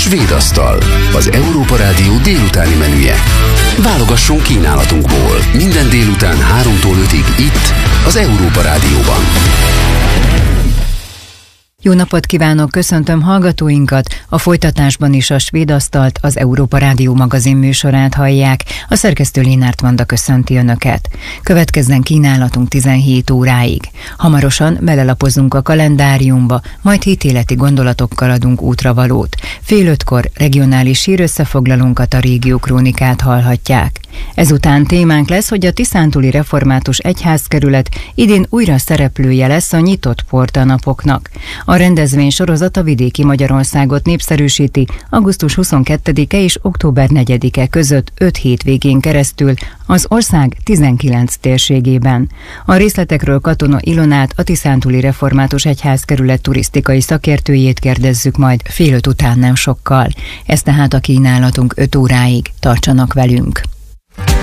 Svéd asztal, az Európa Rádió délutáni menüje. Válogassunk kínálatunkból. Minden délután 3-tól 5-ig itt, az Európa Rádióban. Jó napot kívánok, köszöntöm hallgatóinkat, a folytatásban is a Svéd asztalt, az Európa Rádió magazin műsorát hallják, a szerkesztő Lénárt Vanda köszönti Önöket. Következzen kínálatunk 17 óráig. Hamarosan belelapozunk a kalendáriumba, majd hitéleti gondolatokkal adunk útravalót. 4:30 regionális hírösszefoglalónkat, a Régió Krónikát hallhatják. Ezután témánk lesz, hogy a Tiszántúli Református Egyházkerület idén újra szereplője lesz a nyitott portanapoknak. A rendezvény sorozat a vidéki Magyarországot népszerűsíti augusztus 22-e és október 4-e között 5 hétvégén keresztül az ország 19 térségében. A részletekről Katona Ilonát, a Tiszántúli Református Egyházkerület turisztikai szakértőjét kérdezzük majd 4:30 után nem sokkal. Ez tehát a kínálatunk 5 óráig. Tartsanak velünk!